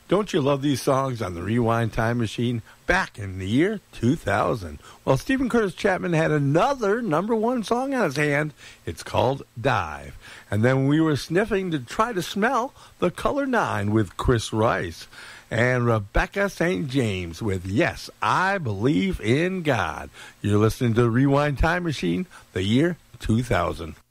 Don't you love these songs on the Rewind Time Machine back in the year 2000? Well, Stephen Curtis Chapman had another number one song on his hand. It's called Dive. And then we were sniffing to try to smell The Color 9 with Chris Rice. And Rebecca St. James with Yes, I Believe in God. You're listening to the Rewind Time Machine, the year 2000.